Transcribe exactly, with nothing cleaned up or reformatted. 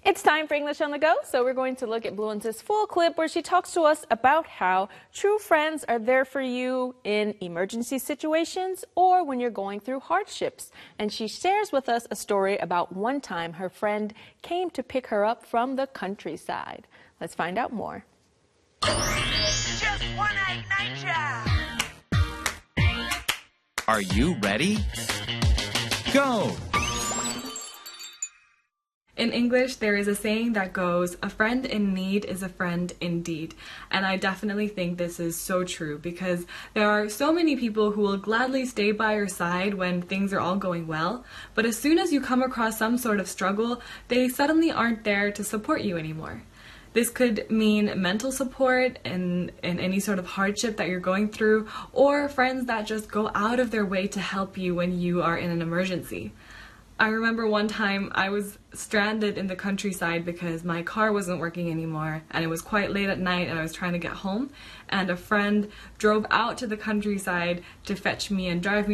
It's time for English on the Go, so we're going to look at Bluence's full clip where she talks to us about how true friends are there for you in emergency situations or when you're going through hardships. And she shares with us a story about one time her friend came to pick her up from the countryside. Let's find out more. Just one night night job. Are you ready? Go! In English, there is a saying that goes, a friend in need is a friend indeed. And I definitely think this is so true because there are so many people who will gladly stay by your side when things are all going well, but as soon as you come across some sort of struggle, they suddenly aren't there to support you anymore. This could mean mental support in, in any sort of hardship that you're going through, or friends that just go out of their way to help you when you are in an emergency. I remember one time I was stranded in the countryside because my car wasn't working anymore and it was quite late at night and I was trying to get home, and a friend drove out to the countryside to fetch me and drive me